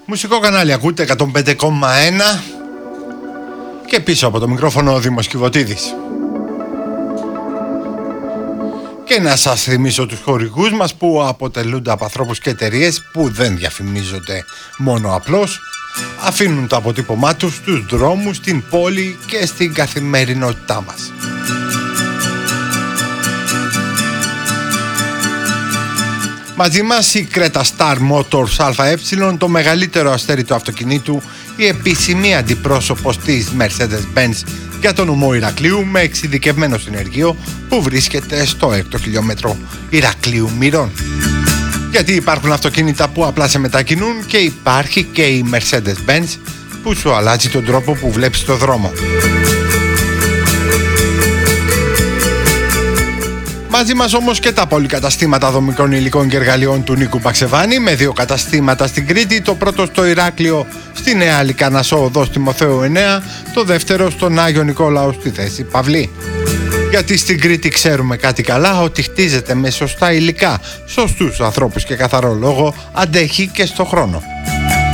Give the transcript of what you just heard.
Μουσικό κανάλι ακούτε 105,1 και πίσω από το μικρόφωνο ο Δήμος Κιβωτίδης. Και να σας θυμίσω τους χορηγούς μας που αποτελούνται από ανθρώπους και εταιρείες που δεν διαφημίζονται μόνο απλώς. Αφήνουν το αποτύπωμά τους στους δρόμους, στην πόλη και στην καθημερινότητά μας. Μαζί μας η Creta Star Motors ΑΕ, το μεγαλύτερο αστέρι του αυτοκινήτου, η επίσημη αντιπρόσωπος της Mercedes-Benz για τον νομό Ηρακλείου με εξειδικευμένο συνεργείο που βρίσκεται στο 6ο χιλιόμετρο Ηρακλείου Μύρων. Γιατί υπάρχουν αυτοκίνητα που απλά σε μετακινούν και υπάρχει και η Mercedes-Benz που σου αλλάζει τον τρόπο που βλέπεις το δρόμο. Μαζί μας όμως και τα πολυκαταστήματα δομικών υλικών και εργαλειών του Νίκου Μπαξεβάνη, με 2 καταστήματα στην Κρήτη, το πρώτο στο Ηράκλειο στη Νέα Λυκανασσό οδός Τιμοθέου 9, το δεύτερο στον Άγιο Νικόλαο στη θέση Παυλή. Γιατί στην Κρήτη ξέρουμε κάτι καλά, ότι χτίζεται με σωστά υλικά, σωστούς ανθρώπους και καθαρό λόγο, αντέχει και στο χρόνο.